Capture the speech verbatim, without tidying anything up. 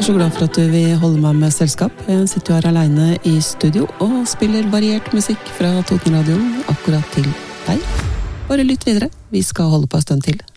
Jeg er så glad for at du vil holde meg med selskap. Jeg sitter jo her alene i studio og spiller variert musikk fra Totenradioen akkurat til deg. Bare lytt videre, vi skal holde på en stund til.